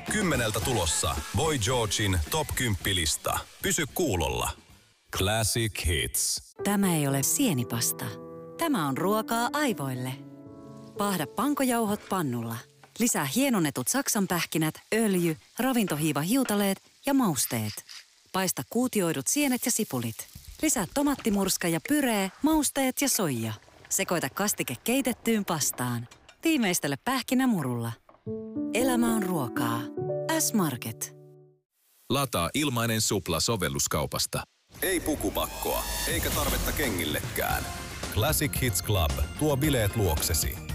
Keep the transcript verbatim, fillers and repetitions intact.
Kymmeneltä tulossa Boy Georgein top kymmenen lista. Pysy kuulolla. Classic Hits. Tämä ei ole sienipasta. Tämä on ruokaa aivoille. Paahda pankojauhot pannulla. Lisää hienonnetut saksanpähkinät, öljy, ravintohiiva hiutaleet ja mausteet. Paista kuutioidut sienet ja sipulit. Lisää tomattimurska ja pyree, mausteet ja soija. Sekoita kastike keitettyyn pastaan. Tiimeistele pähkinämurulla. Elämä on ruokaa. S-Market. Lataa ilmainen Supla-sovellus kaupasta. Ei pukupakkoa, eikä tarvetta kengillekään. Classic Hits Club tuo bileet luoksesi.